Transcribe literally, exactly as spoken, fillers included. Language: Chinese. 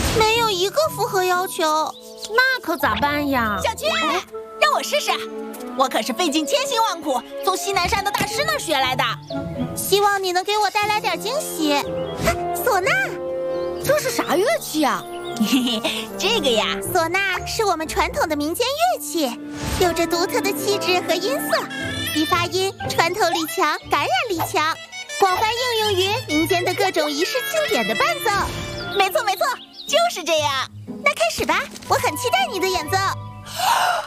没有一个符合要求， 那可咋办呀？ 小雀，让我试试，我可是费尽千辛万苦从西南山的大师那儿学来的。 希望你能给我带来点惊喜。啊，唢呐， 这是啥乐器啊？ 嘿嘿，这个呀， 唢呐是我们传统的民间乐器，有着独特的气质和音色，其发音穿透力强，感染力强，广泛应用于民间的各种仪式庆典的伴奏。 没错没错，就是这样。 那开始吧，我很期待你的演奏。